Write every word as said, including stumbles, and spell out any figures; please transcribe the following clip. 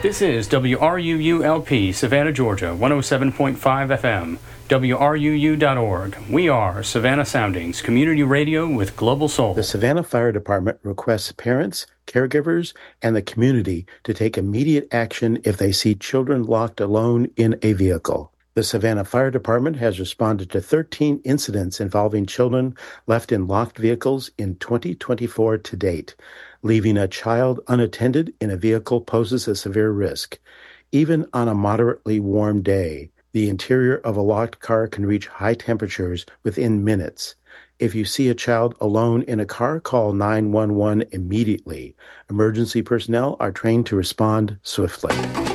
This is W R U U L P, Savannah, Georgia, one oh seven point five F M, W R U U dot org. We are Savannah Soundings, community radio with global soul. The Savannah Fire Department requests parents, caregivers, and the community to take immediate action if they see children locked alone in a vehicle. The Savannah Fire Department has responded to thirteen incidents involving children left in locked vehicles in twenty twenty-four to date. Leaving a child unattended in a vehicle poses a severe risk. Even on a moderately warm day, the interior of a locked car can reach high temperatures within minutes. If you see a child alone in a car, call nine one one immediately. Emergency personnel are trained to respond swiftly.